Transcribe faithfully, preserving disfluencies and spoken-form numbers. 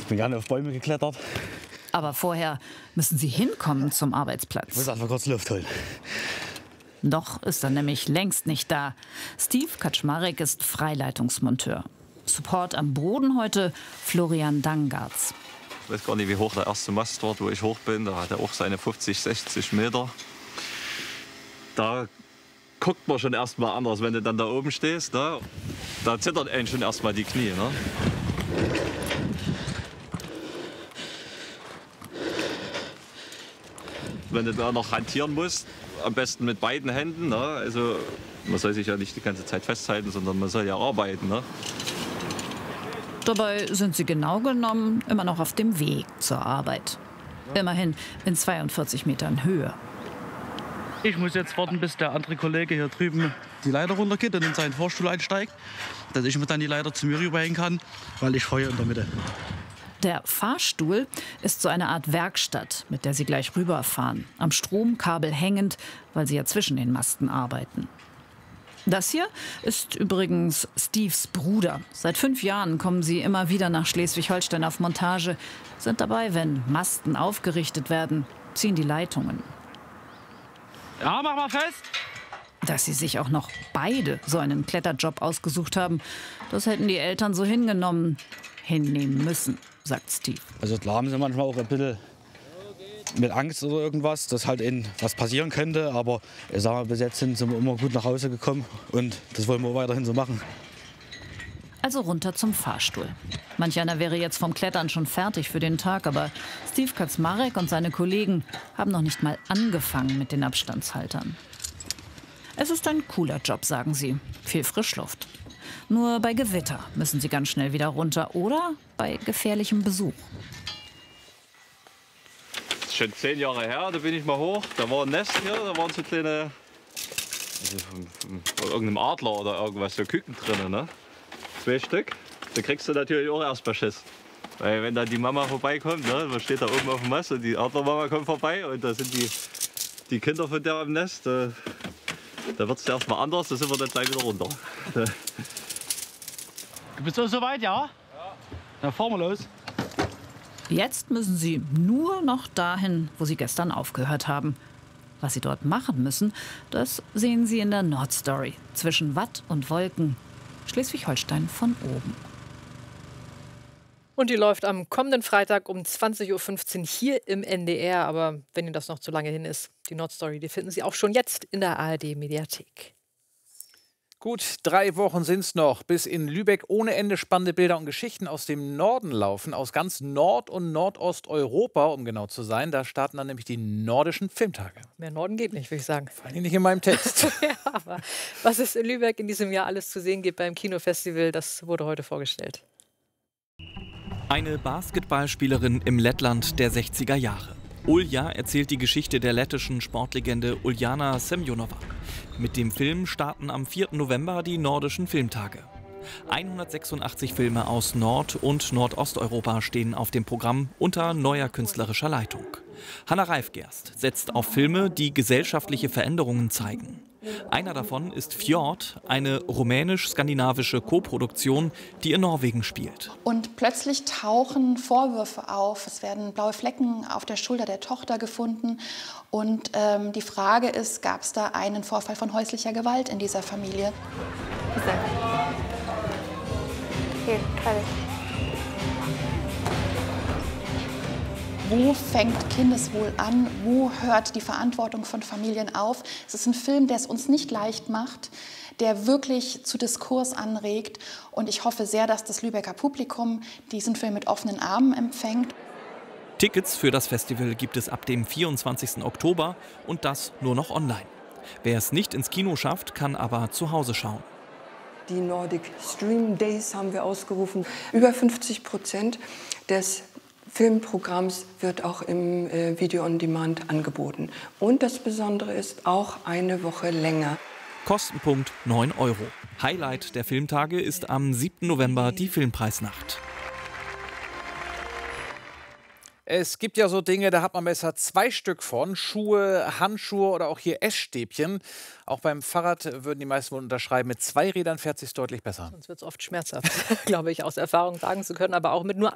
bin gerne auf Bäume geklettert. Aber vorher müssen sie hinkommen zum Arbeitsplatz. Ich muss einfach kurz Luft holen. Noch ist er nämlich längst nicht da. Steve Kaczmarek ist Freileitungsmonteur. Support am Boden heute Florian Dangartz. Ich weiß gar nicht, wie hoch der erste Mast war, wo ich hoch bin. Da hat er auch seine fünfzig, sechzig Meter. Da guckt man schon erst mal anders, wenn du dann da oben stehst. Ne? Da zittert einen schon erst mal die Knie. Ne? Wenn du da noch hantieren musst, am besten mit beiden Händen. Ne? Also man soll sich ja nicht die ganze Zeit festhalten, sondern man soll ja arbeiten. Ne? Dabei sind sie genau genommen immer noch auf dem Weg zur Arbeit. Immerhin in zweiundvierzig Metern Höhe. Ich muss jetzt warten, bis der andere Kollege hier drüben die Leiter runtergeht und in seinen Fahrstuhl einsteigt, dass ich mir dann die Leiter zu mir rüberhängen kann, weil ich fahre in der Mitte. Der Fahrstuhl ist so eine Art Werkstatt, mit der sie gleich rüberfahren. Am Stromkabel hängend, weil sie ja zwischen den Masten arbeiten. Das hier ist übrigens Steves Bruder. Seit fünf Jahren kommen sie immer wieder nach Schleswig-Holstein auf Montage, sind dabei, wenn Masten aufgerichtet werden, ziehen die Leitungen. Ja, mach mal fest! Dass sie sich auch noch beide so einen Kletterjob ausgesucht haben, das hätten die Eltern so hingenommen, hinnehmen müssen, sagt Steve. Also klar haben sie manchmal auch ein bisschen mit Angst oder irgendwas, dass halt ihnen was passieren könnte. Aber ich sag mal, bis jetzt sind sie immer gut nach Hause gekommen und das wollen wir weiterhin so machen. Also runter zum Fahrstuhl. Manch einer wäre jetzt vom Klettern schon fertig für den Tag, aber Steve Kaczmarek und seine Kollegen haben noch nicht mal angefangen mit den Abstandshaltern. Es ist ein cooler Job, sagen sie. Viel Frischluft. Nur bei Gewitter müssen sie ganz schnell wieder runter oder bei gefährlichem Besuch. Das ist schon zehn Jahre her, da bin ich mal hoch. Da war ein Nest hier, da waren so kleine, also von, von, von irgendeinem Adler oder irgendwas, so Küken drin, ne? Zwei Stück. Da kriegst du natürlich auch erstmal Schiss. Weil wenn dann die Mama vorbeikommt, ne, man steht da oben auf dem Mast und die Adlermama kommt vorbei und da sind die, die Kinder von der im Nest. Da, da wird es erstmal anders, da sind wir dann gleich wieder runter. Du bist doch soweit, ja? Ja. Dann fahren wir los. Jetzt müssen sie nur noch dahin, wo sie gestern aufgehört haben. Was sie dort machen müssen, das sehen Sie in der Nordstory. Zwischen Watt und Wolken. Schleswig-Holstein von oben. Und die läuft am kommenden Freitag um zwanzig Uhr fünfzehn hier im N D R. Aber wenn Ihnen das noch zu lange hin ist, die Nordstory, die finden Sie auch schon jetzt in der A R D-Mediathek. Gut drei Wochen sind es noch, bis in Lübeck ohne Ende spannende Bilder und Geschichten aus dem Norden laufen, aus ganz Nord- und Nordosteuropa, um genau zu sein. Da starten dann nämlich die nordischen Filmtage. Mehr Norden geht nicht, würde ich sagen. Vor allem nicht in meinem Text. Ja, aber was es in Lübeck in diesem Jahr alles zu sehen gibt beim Kinofestival, das wurde heute vorgestellt. Eine Basketballspielerin im Lettland der sechziger Jahre. Ulja erzählt die Geschichte der lettischen Sportlegende Uljana Semjonova. Mit dem Film starten am vierten November die nordischen Filmtage. hundertsechsundachtzig Filme aus Nord- und Nordosteuropa stehen auf dem Programm unter neuer künstlerischer Leitung. Hanna Reifgerst setzt auf Filme, die gesellschaftliche Veränderungen zeigen. Einer davon ist Fjord, eine rumänisch-skandinavische Koproduktion, die in Norwegen spielt. Und plötzlich tauchen Vorwürfe auf. Es werden blaue Flecken auf der Schulter der Tochter gefunden. Und ähm, die Frage ist, gab es da einen Vorfall von häuslicher Gewalt in dieser Familie? Wo fängt Kindeswohl an? Wo hört die Verantwortung von Familien auf? Es ist ein Film, der es uns nicht leicht macht, der wirklich zu Diskurs anregt. Und ich hoffe sehr, dass das Lübecker Publikum diesen Film mit offenen Armen empfängt. Tickets für das Festival gibt es ab dem vierundzwanzigsten Oktober und das nur noch online. Wer es nicht ins Kino schafft, kann aber zu Hause schauen. Die Nordic Stream Days haben wir ausgerufen. Über fünfzig Prozent des Filmprogramms wird auch im äh, Video on Demand angeboten. Und das Besondere ist auch eine Woche länger. Kostenpunkt neun Euro. Highlight der Filmtage ist am siebten November die Filmpreisnacht. Es gibt ja so Dinge, da hat man besser zwei Stück von. Schuhe, Handschuhe oder auch hier Essstäbchen. Auch beim Fahrrad würden die meisten wohl unterschreiben, mit zwei Rädern fährt es sich deutlich besser. Sonst wird es oft schmerzhaft, glaube ich, aus Erfahrung sagen zu können. Aber auch mit nur